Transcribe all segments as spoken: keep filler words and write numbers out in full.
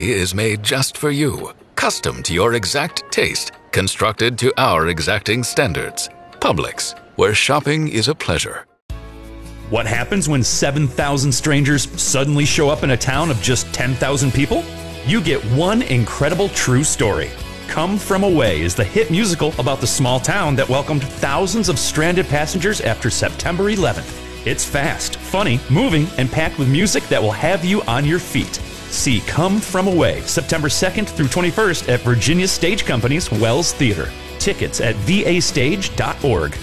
is made just for you, custom to your exact taste, constructed to our exacting standards. Publix, where shopping is a pleasure. What happens when seven thousand strangers suddenly show up in a town of just ten thousand people? You get one incredible true story. Come From Away is the hit musical about the small town that welcomed thousands of stranded passengers after September eleventh. It's fast, funny, moving, and packed with music that will have you on your feet. See Come From Away, September second through twenty-first at Virginia Stage Company's Wells Theater. Tickets at v a stage dot org.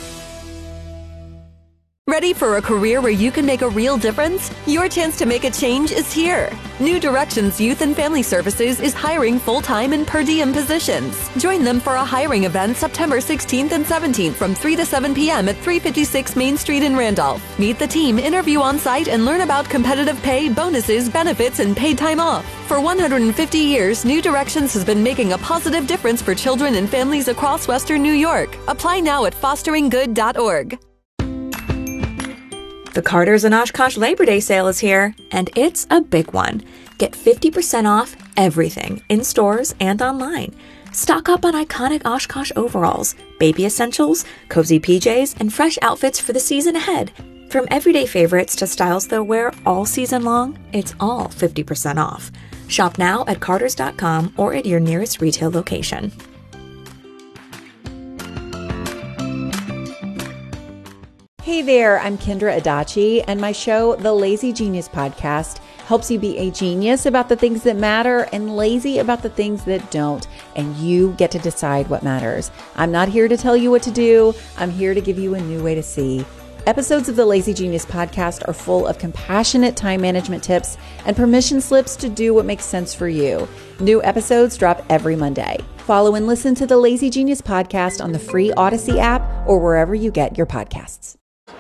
Ready for a career where you can make a real difference? Your chance to make a change is here. New Directions Youth and Family Services is hiring full-time and per diem positions. Join them for a hiring event September sixteenth and seventeenth from three to seven p.m. at three fifty-six Main Street in Randolph. Meet the team, interview on site, and learn about competitive pay, bonuses, benefits, and paid time off. For one hundred fifty years, New Directions has been making a positive difference for children and families across Western New York. Apply now at fostering good dot org. The Carter's and Oshkosh Labor Day sale is here, and it's a big one. Get fifty percent off everything in stores and online. Stock up on iconic Oshkosh overalls, baby essentials, cozy P Js, and fresh outfits for the season ahead. From everyday favorites to styles they'll wear all season long, it's all fifty percent off. Shop now at carters dot com or at your nearest retail location. Hey there, I'm Kendra Adachi, and my show, The Lazy Genius Podcast, helps you be a genius about the things that matter and lazy about the things that don't, and you get to decide what matters. I'm not here to tell you what to do. I'm here to give you a new way to see. Episodes of the Lazy Genius Podcast are full of compassionate time management tips and permission slips to do what makes sense for you. New episodes drop every Monday. Follow and listen to the Lazy Genius Podcast on the free Odyssey app or wherever you get your podcasts.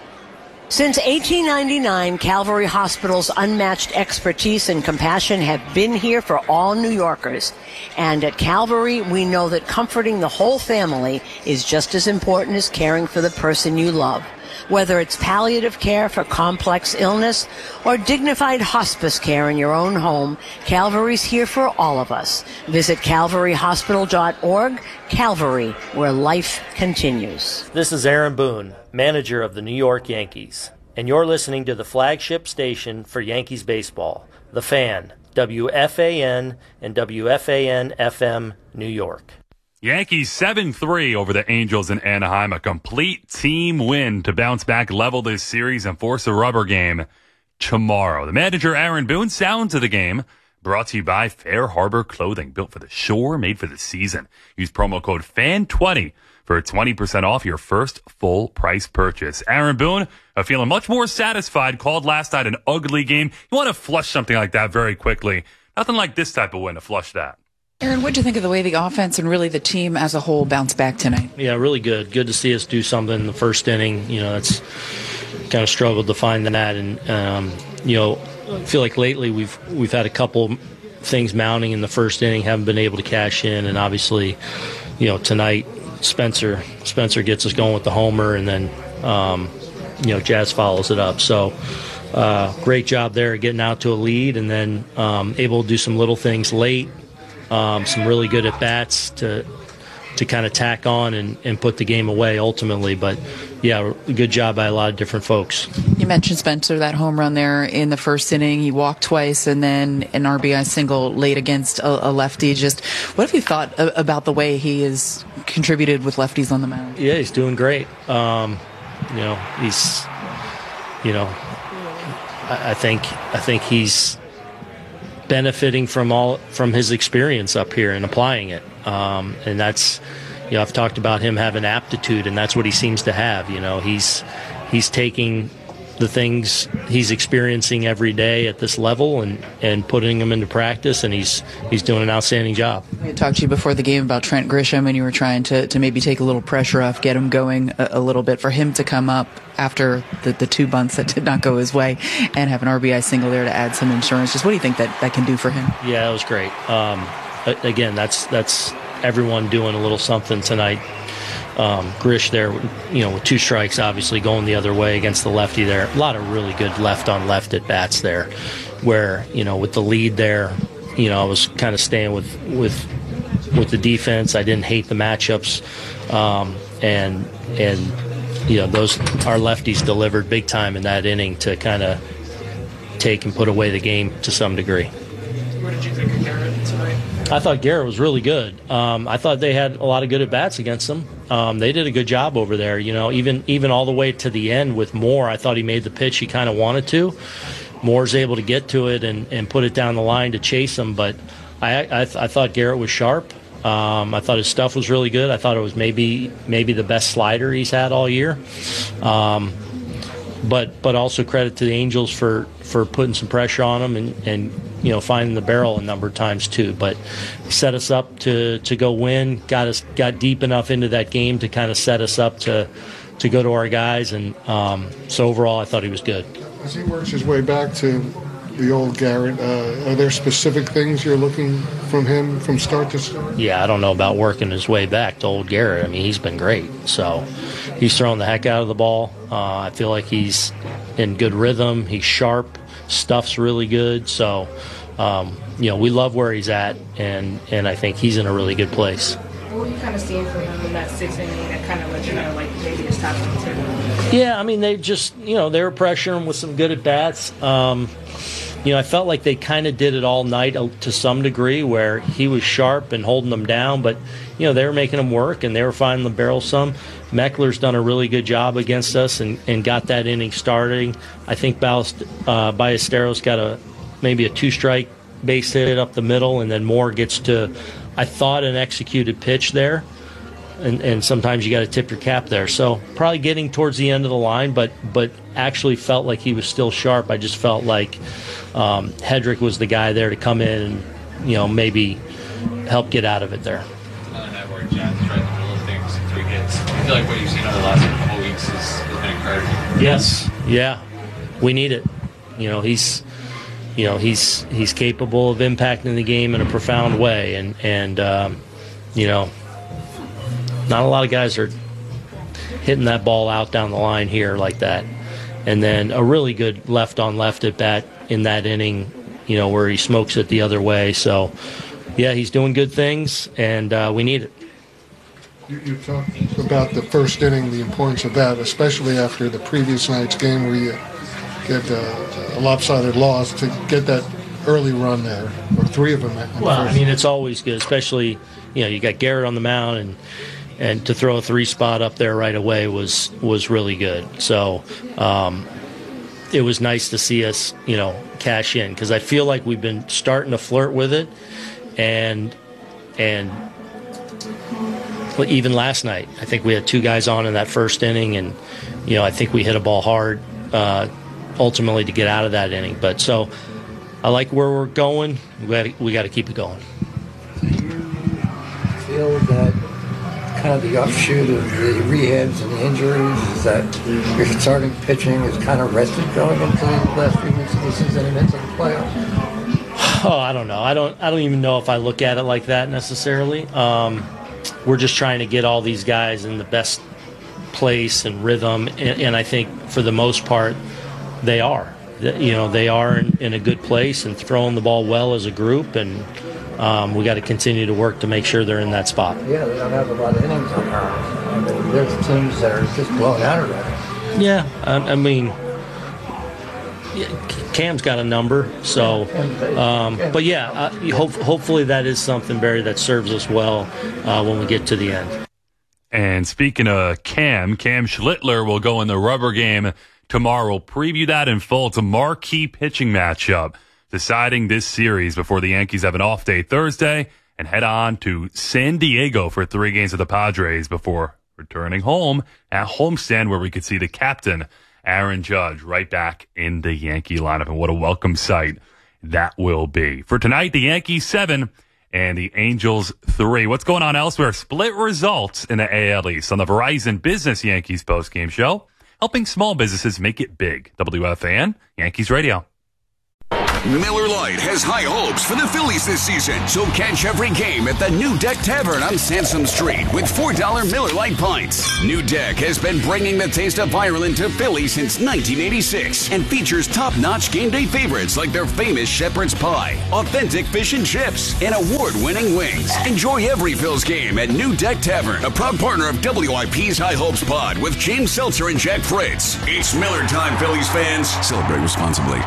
Since eighteen ninety-nine, Calvary Hospital's unmatched expertise and compassion have been here for all New Yorkers. And at Calvary, we know that comforting the whole family is just as important as caring for the person you love. Whether it's palliative care for complex illness or dignified hospice care in your own home, Calvary's here for all of us. Visit calvary hospital dot org. Calvary, where life continues. This is Aaron Boone, manager of the New York Yankees, and you're listening to the flagship station for Yankees baseball, The Fan, W F A N and W F A N F M, New York. Yankees seven three over the Angels in Anaheim. A complete team win to bounce back, level this series, and force a rubber game tomorrow. The manager, Aaron Boone, sounds of the game. Brought to you by Fair Harbor Clothing, built for the shore, made for the season. Use promo code F A N twenty for twenty percent off your first full price purchase. Aaron Boone, uh, feeling much more satisfied, called last night an ugly game. You want to flush something like that very quickly. Nothing like this type of win to flush that. Aaron, what do you think of the way the offense and really the team as a whole bounced back tonight? Yeah, really good. Good to see us do something in the first inning. You know, it's kind of struggled to find that, and um, you know, I feel like lately we've we've had a couple things mounting in the first inning, haven't been able to cash in, and obviously, you know, tonight Spencer Spencer gets us going with the homer, and then um, you know, Jazz follows it up. So. Uh, great job there getting out to a lead, and then um, able to do some little things late. Um, some really good at-bats to to kind of tack on and, and put the game away ultimately. But, yeah, good job by a lot of different folks. You mentioned Spencer, that home run there in the first inning. He walked twice and then an R B I single late against a, a lefty. Just what have you thought about the way he has contributed with lefties on the mound? Yeah, he's doing great. Um, you know, he's, you know, I, I think I think he's benefiting from all from his experience up here and applying it, um, and that's, you know, I've talked about him having aptitude, and that's what he seems to have. You know, he's he's taking the things he's experiencing every day at this level and, and putting them into practice, and he's he's doing an outstanding job. We had talked to you before the game about Trent Grisham, and you were trying to, to maybe take a little pressure off, get him going a, a little bit, for him to come up after the, the two bunts that did not go his way and have an R B I single there to add some insurance. Just what do you think that, that can do for him? Yeah, it was great. Um, again, that's that's everyone doing a little something tonight. Um, Grish there, you know, with two strikes, obviously going the other way against the lefty there. A lot of really good left-on-left at-bats there, where, you know, with the lead there, you know, I was kind of staying with with with the defense. I didn't hate the matchups, um, and and you know, those our lefties delivered big time in that inning to kind of take and put away the game to some degree. What did you think of Garrett tonight? I thought Garrett was really good. Um, I thought they had a lot of good at-bats against them. Um, they did a good job over there. You know, even even all the way to the end with Moore, I thought he made the pitch he kind of wanted to. Moore's able to get to it and, and put it down the line to chase him. But I I, th- I thought Garrett was sharp. Um, I thought his stuff was really good. I thought it was maybe maybe the best slider he's had all year. Um, but but also credit to the Angels for, for putting some pressure on him and, and you know, finding the barrel a number of times too. But set us up to, to go win. Got us got deep enough into that game to kind of set us up to to go to our guys. And um, so overall, I thought he was good. As he works his way back to the old Garrett, uh, are there specific things you're looking from him from start to start? Yeah, I don't know about working his way back to old Garrett. I mean, he's been great. So he's throwing the heck out of the ball. Uh, I feel like he's in good rhythm. He's sharp. Stuff's really good. So, um, you know, we love where he's at, and, and I think he's in a really good place. What were you kind of seeing from him in that sixth inning that kind of let you know, like, maybe it's time to continue? Yeah, I mean, they just, you know, they were pressuring him with some good at-bats. Um, you know, I felt like they kind of did it all night to some degree where he was sharp and holding them down, but, you know, they were making them work and they were finding the barrel some. Meckler's done a really good job against us and, and got that inning starting. I think Ballest, uh, Ballesteros got a maybe a two-strike base hit up the middle, and then Moore gets to, I thought, an executed pitch there. And, and sometimes you got to tip your cap there. So probably getting towards the end of the line, but but actually felt like he was still sharp. I just felt like um, Hedrick was the guy there to come in and, you know, maybe help get out of it there. Another night where John's right in the middle of things, three hits. I feel like what you've seen over the last couple of weeks has, has been encouraging. Yes, yeah, we need it. You know, he's, you know, he's he's capable of impacting the game in a profound way, and and um, you know. Not a lot of guys are hitting that ball out down the line here like that. And then a really good left-on-left at bat in that inning, you know, where he smokes it the other way. So, yeah, he's doing good things, and uh, we need it. You, you talked about the first inning, the importance of that, especially after the previous night's game where you get uh, a lopsided loss, to get that early run there, or three of them. Well, I mean, it's always good, especially, you know, you got Garrett on the mound, and And to throw a three spot up there right away was was really good. So um, it was nice to see us, you know, cash in, because I feel like we've been starting to flirt with it, and and even last night, I think we had two guys on in that first inning, and you know, I think we hit a ball hard uh, ultimately to get out of that inning. But so I like where we're going. We got to, we got to keep it going. Do you feel that kind of the offshoot of the rehabs and the injuries is that your starting pitching is kind of rested going into the last few weeks of the season and into the playoffs? Oh, I don't know. I don't. I don't even know if I look at it like that necessarily. Um, we're just trying to get all these guys in the best place and rhythm, and, and I think for the most part, they are. You know, they are in, in a good place and throwing the ball well as a group, and um, we got to continue to work to make sure they're in that spot. Yeah, they don't have a lot of innings on there. I mean, there's teams that are just blown out already. Yeah, I, I mean, Cam's got a number, so, um, but yeah, uh, hope, hopefully that is something, Barry, that serves us well uh, when we get to the end. And speaking of Cam, Cam Schlittler will go in the rubber game tomorrow. We'll preview that in full. It's a marquee pitching matchup deciding this series before the Yankees have an off day Thursday and head on to San Diego for three games of the Padres before returning home at homestand, where we could see the captain, Aaron Judge, right back in the Yankee lineup. And what a welcome sight that will be. For tonight, the Yankees seven and the Angels three. What's going on elsewhere? Split results in the A L East on the Verizon Business Yankees postgame show, helping small businesses make it big. W F A N, Yankees Radio. Miller Lite has high hopes for the Phillies this season, so catch every game at the New Deck Tavern on Sansom Street with four dollar Miller Lite pints. New Deck has been bringing the taste of Ireland to Philly since nineteen eighty-six and features top-notch game day favorites like their famous shepherd's pie, authentic fish and chips, and award-winning wings. Enjoy every Phil's game at New Deck Tavern, a proud partner of W I P's High Hopes Pod with James Seltzer and Jack Fritz. It's Miller time, Phillies fans. Celebrate responsibly.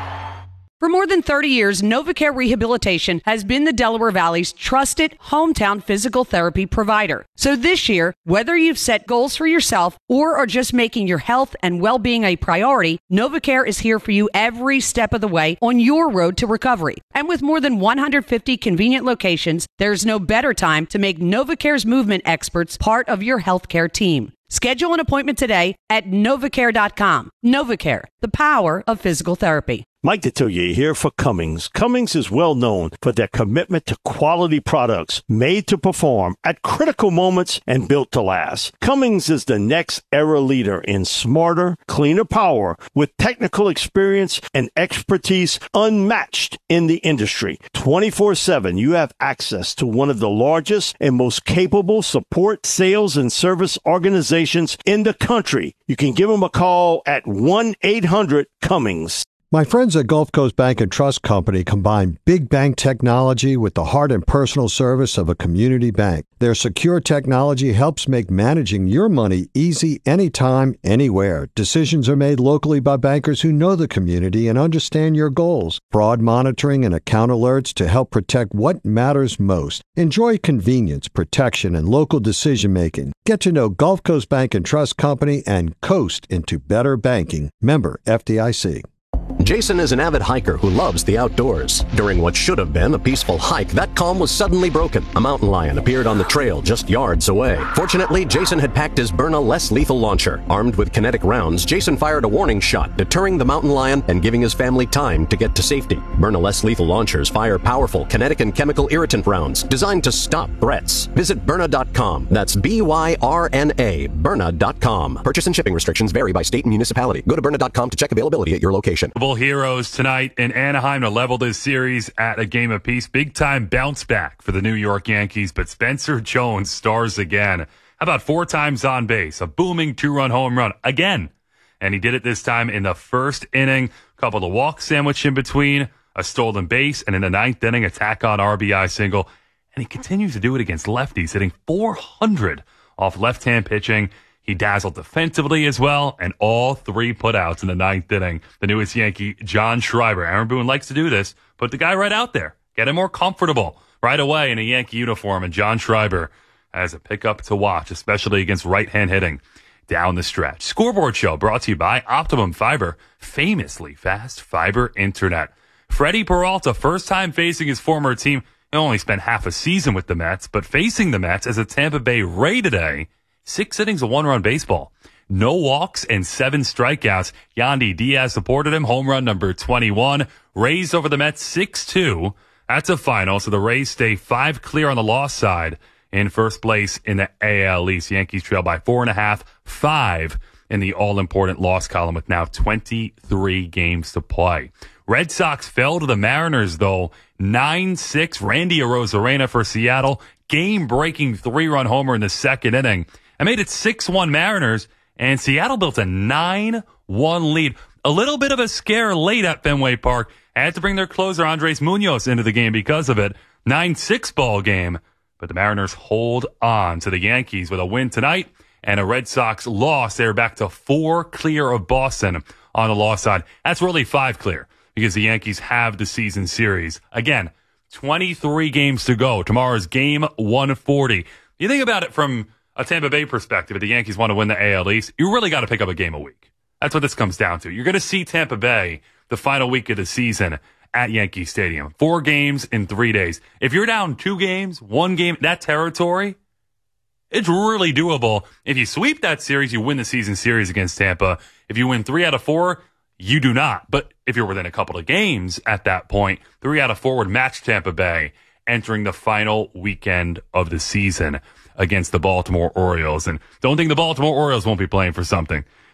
For more than thirty years, NovaCare Rehabilitation has been the Delaware Valley's trusted hometown physical therapy provider. So this year, whether you've set goals for yourself or are just making your health and well-being a priority, NovaCare is here for you every step of the way on your road to recovery. And with more than one hundred fifty convenient locations, there's no better time to make NovaCare's movement experts part of your healthcare team. Schedule an appointment today at novacare dot com. NovaCare, the power of physical therapy. Mike Detillier here for Cummings. Cummings is well known for their commitment to quality products made to perform at critical moments and built to last. Cummings is the next era leader in smarter, cleaner power with technical experience and expertise unmatched in the industry. twenty-four seven, you have access to one of the largest and most capable support, sales, and service organizations in the country. You can give them a call at one eight hundred Cummings. My friends at Gulf Coast Bank and Trust Company combine big bank technology with the heart and personal service of a community bank. Their secure technology helps make managing your money easy anytime, anywhere. Decisions are made locally by bankers who know the community and understand your goals. Fraud monitoring and account alerts to help protect what matters most. Enjoy convenience, protection, and local decision-making. Get to know Gulf Coast Bank and Trust Company and coast into better banking. Member F D I C. Jason is an avid hiker who loves the outdoors. During what should have been a peaceful hike, that calm was suddenly broken. A mountain lion appeared on the trail just yards away. Fortunately, Jason had packed his Byrna less lethal launcher. Armed with kinetic rounds, Jason fired a warning shot, deterring the mountain lion and giving his family time to get to safety. Byrna less lethal launchers fire powerful kinetic and chemical irritant rounds designed to stop threats. Visit Byrna dot com. That's B Y R N A, Byrna dot com. Purchase and shipping restrictions vary by state and municipality. Go to Byrna dot com to check availability at your location. Heroes tonight in Anaheim to level this series at a game apiece. Big time bounce back for the New York Yankees, but Spencer Jones stars again. How about four times on base, a booming two-run home run again, and he did it this time in the first inning. A couple of walks sandwiched in between, a stolen base, and in the ninth inning, a tack-on R B I single. And he continues to do it against lefties, hitting four hundred off left-hand pitching. He dazzled defensively as well, and all three putouts in the ninth inning. The newest Yankee, John Schreiber. Aaron Boone likes to do this. Put the guy right out there. Get him more comfortable right away in a Yankee uniform. And John Schreiber has a pickup to watch, especially against right-hand hitting down the stretch. Scoreboard Show brought to you by Optimum Fiber, famously fast fiber internet. Freddie Peralta, first time facing his former team. He only spent half a season with the Mets, but facing the Mets as a Tampa Bay Ray today. Six innings of one-run baseball. No walks and seven strikeouts. Yandy Diaz supported him. Home run number twenty-one. Rays over the Mets six two. That's a final, so the Rays stay five clear on the loss side in first place in the A L East. Yankees trail by four and a half, five in the all-important loss column with now twenty-three games to play. Red Sox fell to the Mariners, though, nine six. Randy Arozarena for Seattle. Game-breaking three-run homer in the second inning. I made it six one Mariners, and Seattle built a nine one lead. A little bit of a scare late at Fenway Park. Had to bring their closer, Andres Munoz, into the game because of it. nine six ball game. But the Mariners hold on to the Yankees with a win tonight and a Red Sox loss. They're back to four clear of Boston on the loss side. That's really five clear because the Yankees have the season series. Again, twenty-three games to go. Tomorrow's game one forty. You think about it from a Tampa Bay perspective, if the Yankees want to win the A L East, you really got to pick up a game a week. That's what this comes down to. You're going to see Tampa Bay the final week of the season at Yankee Stadium. Four games in three days. If you're down two games, one game, that territory, it's really doable. If you sweep that series, you win the season series against Tampa. If you win three out of four, you do not. But if you're within a couple of games at that point, three out of four would match Tampa Bay entering the final weekend of the season against the Baltimore Orioles. And don't think the Baltimore Orioles won't be playing for something.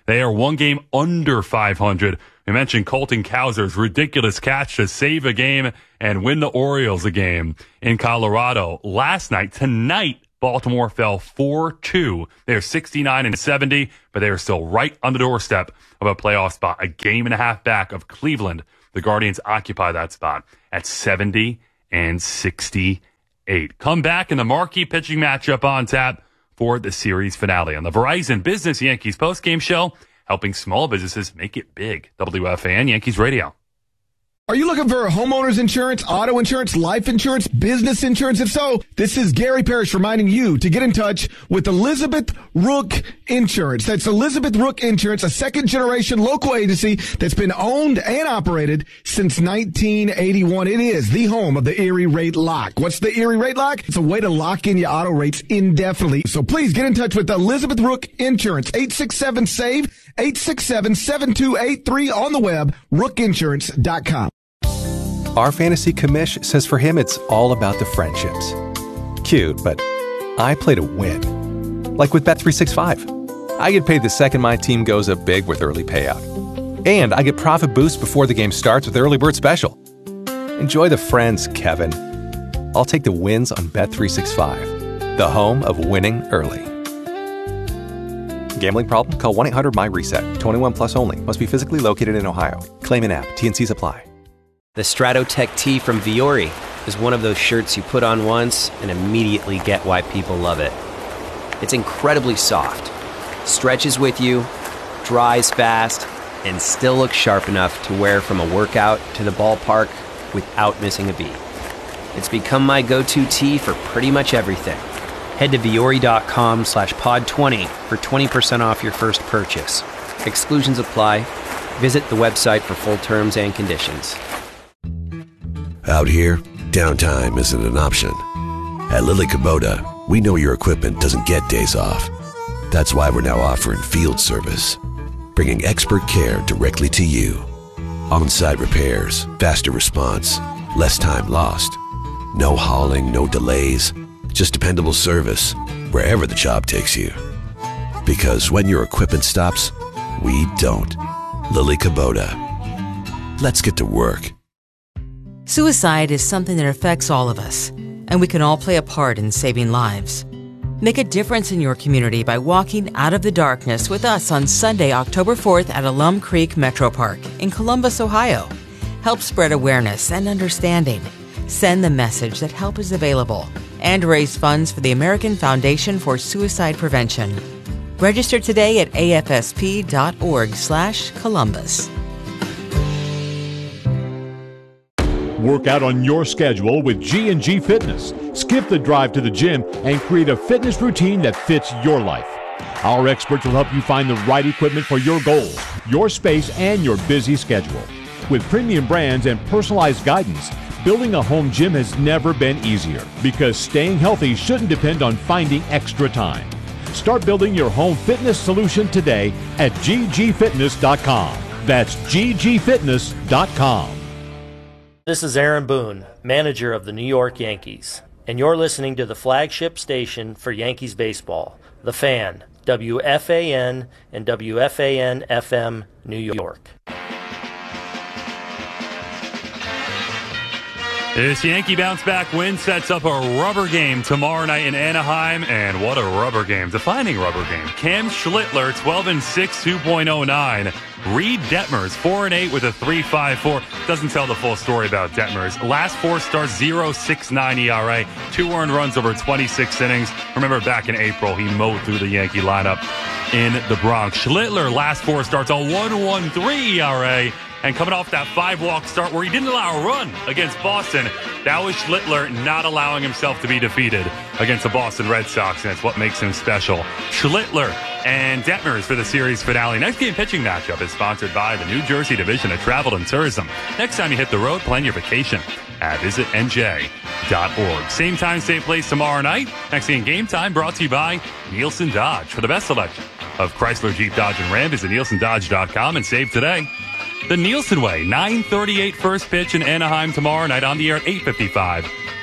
They are one game under five hundred. We mentioned Colton Cowser's ridiculous catch to save a game and win the Orioles a game in Colorado last night. Tonight, Baltimore fell four two. They are sixty-nine and seventy, but they are still right on the doorstep of a playoff spot, a game and a half back of Cleveland. The Guardians occupy that spot at seventy and sixty-eight. Come back in the marquee pitching matchup on tap for the series finale on the Verizon Business Yankees postgame show, helping small businesses make it big. W F A N Yankees Radio. Are you looking for homeowners insurance, auto insurance, life insurance, business insurance? If so, this is Gary Parrish reminding you to get in touch with Elizabeth Rook Insurance. That's Elizabeth Rook Insurance, a second-generation local agency that's been owned and operated since nineteen eighty-one. It is the home of the Erie Rate Lock. What's the Erie Rate Lock? It's a way to lock in your auto rates indefinitely. So please get in touch with Elizabeth Rook Insurance, eight six seven, S A V E, eight six seven, seven two eight three on the web, rook insurance dot com. Our fantasy commish says for him it's all about the friendships. Cute, but I play to win. Like with Bet three sixty-five. I get paid the second my team goes up big with early payout. And I get profit boost before the game starts with Early Bird Special. Enjoy the friends, Kevin. I'll take the wins on Bet three sixty-five, the home of winning early. Gambling problem? Call one eight hundred M Y reset. twenty-one plus only. Must be physically located in Ohio. Claim in app. T and C's apply. The Stratotech tee from Viore is one of those shirts you put on once and immediately get why people love it. It's incredibly soft, stretches with you, dries fast, and still looks sharp enough to wear from a workout to the ballpark without missing a beat. It's become my go-to tee for pretty much everything. Head to Viore.com slash pod 20 for twenty percent off your first purchase. Exclusions apply. Visit the website for full terms and conditions. Out here, downtime isn't an option. At Lily Kubota, we know your equipment doesn't get days off. That's why we're now offering field service, bringing expert care directly to you. On-site repairs, faster response, less time lost. No hauling, no delays, just dependable service wherever the job takes you. Because when your equipment stops, we don't. Lily Kubota. Let's get to work. Suicide is something that affects all of us, and we can all play a part in saving lives. Make a difference in your community by walking out of the darkness with us on Sunday, October fourth at Alum Creek Metro Park in Columbus, Ohio. Help spread awareness and understanding. Send the message that help is available and raise funds for the American Foundation for Suicide Prevention. Register today at A F S P dot org slash Columbus. Work out on your schedule with G and G Fitness. Skip the drive to the gym and create a fitness routine that fits your life. Our experts will help you find the right equipment for your goals, your space, and your busy schedule. With premium brands and personalized guidance, building a home gym has never been easier because staying healthy shouldn't depend on finding extra time. Start building your home fitness solution today at G G fitness dot com. That's G G fitness dot com. This is Aaron Boone, manager of the New York Yankees, and you're listening to the flagship station for Yankees baseball, The Fan, W F A N and W F A N F M, New York. This Yankee bounce-back win sets up a rubber game tomorrow night in Anaheim, and what a rubber game. Defining rubber game. Cam Schlittler, twelve and six, two point oh nine. Reed Detmers, four and eight with a three point five four. Doesn't tell the full story about Detmers. Last four starts, point oh six nine E R A, two earned runs over twenty-six innings. Remember back in April, he mowed through the Yankee lineup in the Bronx. Schlittler, last four starts, a one point one three E R A. And coming off that five-walk start where he didn't allow a run against Boston, that was Schlittler not allowing himself to be defeated against the Boston Red Sox, and it's what makes him special. Schlittler and Detmers for the series finale. Next game pitching matchup is sponsored by the New Jersey Division of Travel and Tourism. Next time you hit the road, plan your vacation at visit N J dot org. Same time, same place tomorrow night. Next game, Game Time, brought to you by Nielsen Dodge. For the best selection of Chrysler, Jeep, Dodge, and Ram, visit Nielsen Dodge dot com and save today. The Nielsen Way, nine thirty-eight first pitch in Anaheim tomorrow night, on the air at eight fifty-five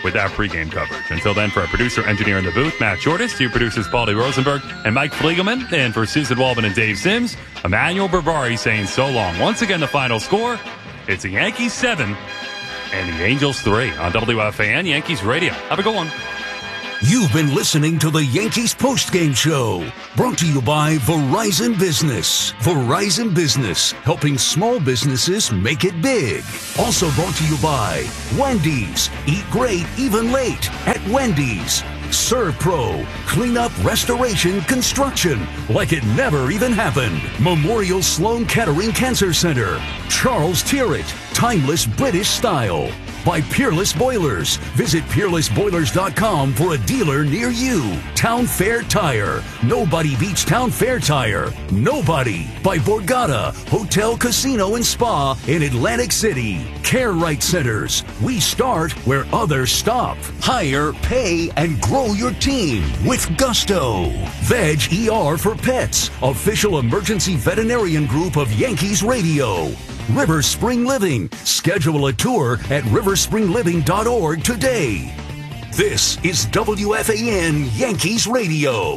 with that pregame coverage. Until then, for our producer, engineer in the booth, Matt Shortis, to producers, Paulie Rosenberg and Mike Fliegelman, and for Susan Waldman and Dave Sims, Emmanuel Barbari saying so long. Once again, the final score, it's the Yankees seven and the Angels three on W F A N Yankees Radio. Have a good one. You've been listening to the Yankees postgame show, brought to you by Verizon Business. Verizon Business, helping small businesses make it big. Also brought to you by Wendy's. Eat great, even late at Wendy's. Serve Pro, cleanup, restoration, construction, like it never even happened. Memorial Sloan Kettering Cancer Center. Charles Tyrrell, timeless British style. By Peerless Boilers. Visit peerless boilers dot com for a dealer near you. Town Fair Tire. Nobody beats Town Fair Tire. Nobody. By Borgata, Hotel, Casino, and Spa in Atlantic City. Care Right Centers. We start where others stop. Hire, pay, and grow your team with Gusto. Veg E R for Pets. Official emergency veterinarian group of Yankees Radio. River Spring Living. Schedule a tour at river spring living dot org today. This is W F A N Yankees Radio.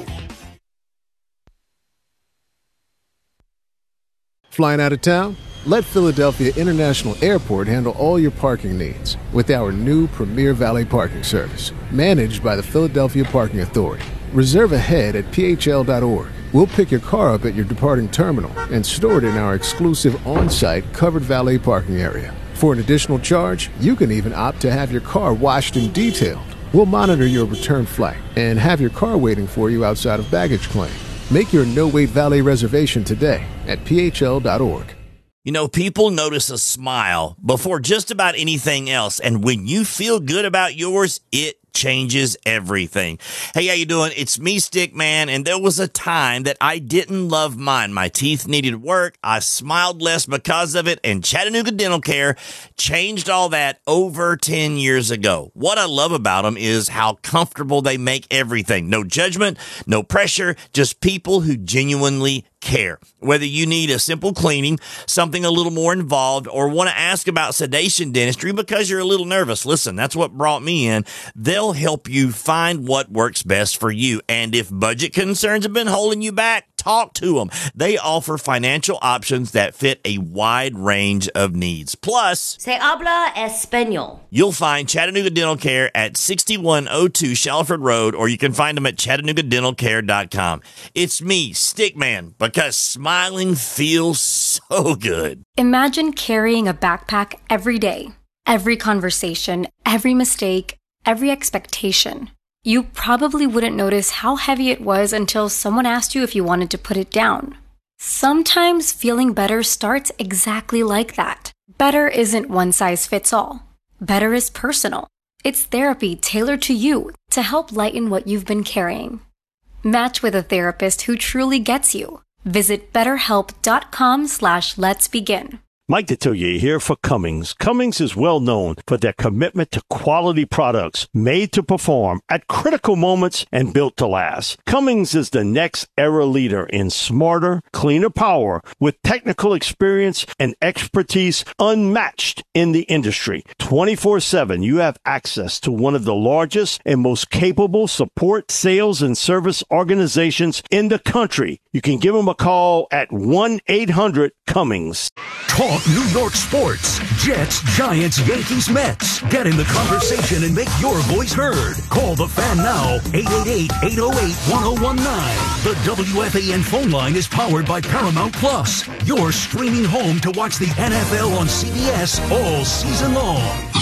Flying out of town? Let Philadelphia International Airport handle all your parking needs with our new Premier Valet Parking Service, managed by the Philadelphia Parking Authority. Reserve ahead at P H L dot org. We'll pick your car up at your departing terminal and store it in our exclusive on-site covered valet parking area. For an additional charge, you can even opt to have your car washed and detailed. We'll monitor your return flight and have your car waiting for you outside of baggage claim. Make your no-wait valet reservation today at P H L dot org. You know, people notice a smile before just about anything else, and when you feel good about yours, it changes everything. Hey, how you doing? It's me, Stickman, and there was a time that I didn't love mine. My teeth needed work. I smiled less because of it, and Chattanooga Dental Care changed all that over ten years ago. What I love about them is how comfortable they make everything. No judgment, no pressure, just people who genuinely care. Whether you need a simple cleaning, something a little more involved, or want to ask about sedation dentistry because you're a little nervous, listen, that's what brought me in. They'll help you find what works best for you. And if budget concerns have been holding you back, talk to them. They offer financial options that fit a wide range of needs. Plus, Se habla español. You'll find Chattanooga Dental Care at sixty-one oh two Shalford Road, or you can find them at chattanooga dental care dot com. It's me, Stickman, because smiling feels so good. Imagine carrying a backpack every day. Every conversation, every mistake, every expectation. You probably wouldn't notice how heavy it was until someone asked you if you wanted to put it down. Sometimes feeling better starts exactly like that. Better isn't one size fits all. Better is personal. It's therapy tailored to you to help lighten what you've been carrying. Match with a therapist who truly gets you. Visit betterhelp.com slash let's begin. Mike Detillier here for Cummings. Cummings is well known for their commitment to quality products made to perform at critical moments and built to last. Cummings is the next era leader in smarter, cleaner power with technical experience and expertise unmatched in the industry. twenty-four seven, you have access to one of the largest and most capable support, sales, and service organizations in the country. You can give them a call at one eight hundred Cummings. Talk New York sports. Jets, Giants, Yankees, Mets. Get in the conversation and make your voice heard. Call the Fan now, eight eight eight, eight oh eight, one oh one nine. The W F A N phone line is powered by Paramount Plus. Your streaming home to watch the N F L on C B S all season long.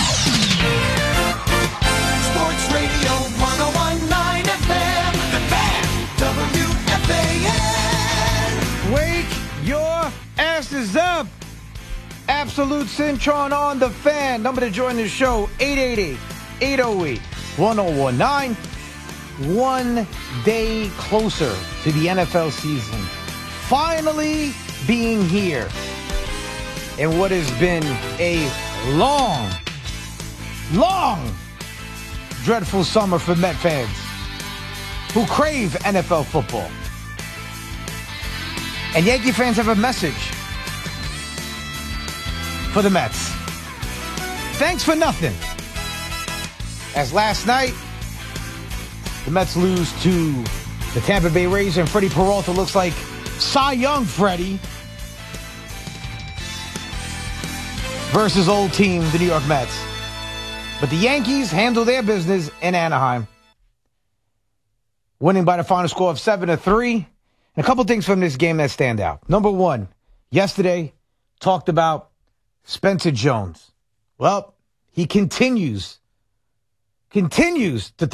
Sports Radio one oh one point nine F M, The Fan, W F A N. Wake your asses up. Absolute Cintron on The Fan. Number to join the show, eight eight eight, eight oh eight, one oh one nine. One day closer to the N F L season finally being here. And what has been a long, long, dreadful summer for Met fans who crave N F L football. And Yankee fans have a message for the Mets. Thanks for nothing. As last night, the Mets lose to the Tampa Bay Rays, and Freddie Peralta looks like Cy Young Freddie versus old team, the New York Mets. But the Yankees handle their business in Anaheim, winning by the final score of seven to three. And a couple things from this game that stand out. Number one, yesterday talked about Spencer Jones. Well, he continues, continues to